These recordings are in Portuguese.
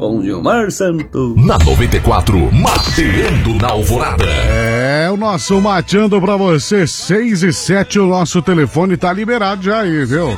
com Gilmar Santos. Na 94, Mateando na Alvorada. É o nosso Mateando pra você, 6 e 7, o nosso telefone tá liberado já aí, viu?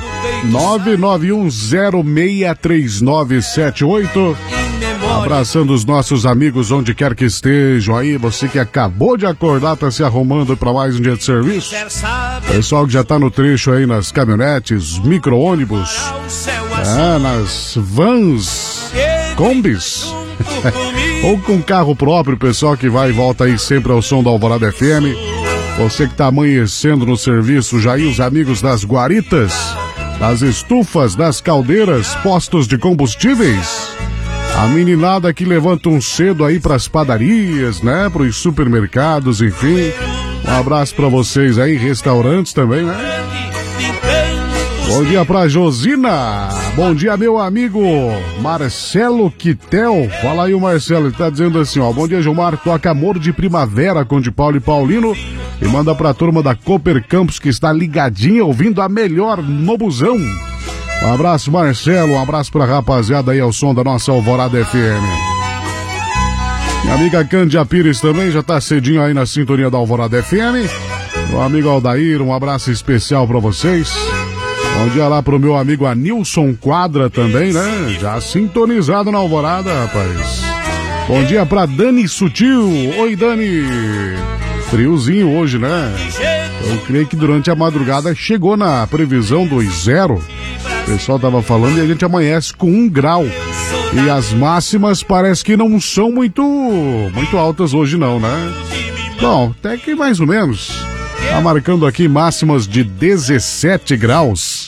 991063978. Abraçando os nossos amigos onde quer que estejam aí, você que acabou de acordar, tá se arrumando pra mais um dia de serviço. Pessoal que já tá no trecho aí nas caminhonetes, micro-ônibus, nas vans, combis, ou com carro próprio, pessoal que vai e volta aí sempre ao som da Alvorada FM. Você que tá amanhecendo no serviço, já aí os amigos das guaritas, das estufas, das caldeiras, postos de combustíveis. A meninada que levantam cedo aí pras padarias, né? Pros supermercados, enfim. Um abraço pra vocês aí, restaurantes também, né? Bom dia pra Josina. Bom dia, meu amigo Marcelo Quitel. Fala aí o Marcelo, ele tá dizendo assim, ó. Bom dia, Gilmar. Toca Amor de Primavera com de Paulo e Paulino. E manda pra turma da Cooper Campos que está ligadinha ouvindo a melhor no busão. Um abraço, Marcelo, um abraço pra rapaziada aí ao som da nossa Alvorada FM. Minha amiga Cândia Pires também já tá cedinho aí na sintonia da Alvorada FM. Meu amigo Aldair, um abraço especial pra vocês. Bom dia lá pro meu amigo Anilson Quadra também, né? Já sintonizado na Alvorada, rapaz. Bom dia pra Dani Sutil. Oi, Dani. Friozinho hoje, né? Eu creio que durante a madrugada chegou na previsão dos 0. O pessoal tava falando e a gente amanhece com 1 grau. E as máximas parece que não são muito altas hoje não, né? Bom, até que mais ou menos. Tá marcando aqui máximas de 17 graus.